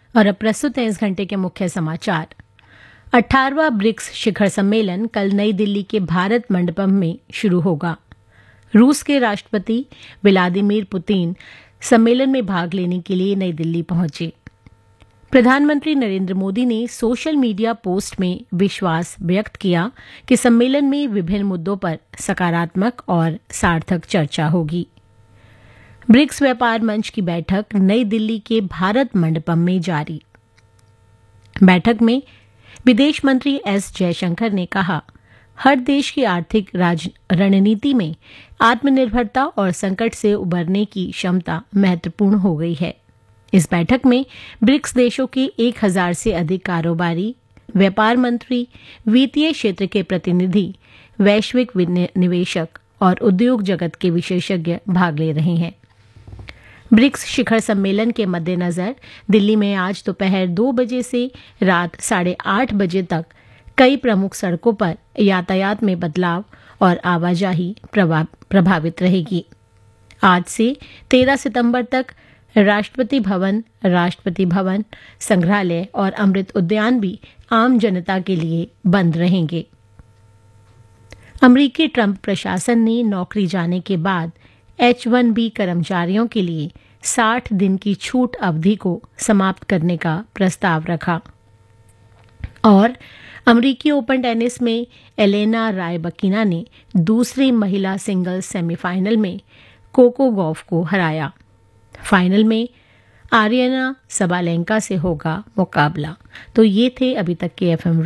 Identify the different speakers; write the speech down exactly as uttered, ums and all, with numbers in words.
Speaker 1: और अब प्रस्तुत है इस घंटे के मुख्य समाचार। अठारहवां ब्रिक्स शिखर सम्मेलन कल नई दिल्ली के भारत मंडपम में शुरू होगा। रूस के राष्ट्रपति व्लादिमीर पुतिन सम्मेलन में भाग लेने के लिए नई दिल्ली पहुंचे। प्रधानमंत्री नरेंद्र मोदी ने सोशल मीडिया पोस्ट में विश्वास व्यक्त किया कि सम्मेलन में विभिन्न मुद्दों पर सकारात्मक और सार्थक चर्चा होगी। ब्रिक्स व्यापार मंच की बैठक नई दिल्ली के भारत मंडपम में जारी। बैठक में विदेश मंत्री एस जयशंकर ने कहा, हर देश की आर्थिक रणनीति में आत्मनिर्भरता और संकट से उबरने की क्षमता महत्वपूर्ण हो गई है। इस बैठक में ब्रिक्स देशों के एक हजार से अधिक कारोबारी, व्यापार मंत्री, वित्तीय क्षेत्र के प्रतिनिधि, वैश्विक निवेशक और उद्योग जगत के विशेषज्ञ भाग ले रहे हैं। ब्रिक्स शिखर सम्मेलन के मद्देनजर दिल्ली में आज दोपहर दो बजे से रात साढ़े आठ बजे तक कई प्रमुख सड़कों पर यातायात में बदलाव और आवाजाही प्रभावित रहेगी। आज से तेरह सितंबर तक राष्ट्रपति भवन, राष्ट्रपति भवन, संग्रहालय और अमृत उद्यान भी आम जनता के लिए बंद रहेंगे। अमेरिकी ट्रंप प्रशासन ने नौकरी जाने के बाद एच वन बी कर्मचारियों के लिए साठ दिन की छूट अवधि को समाप्त करने का प्रस्ताव रखा। और अमेरिकी ओपन टेनिस में एलेना रायबकीना ने दूसरी महिला सिंगल्स सेमीफाइनल में कोको गॉफ को हराया। फाइनल में आर्यना सबालेंका से होगा मुकाबला। तो ये थे अभी तक के एफएम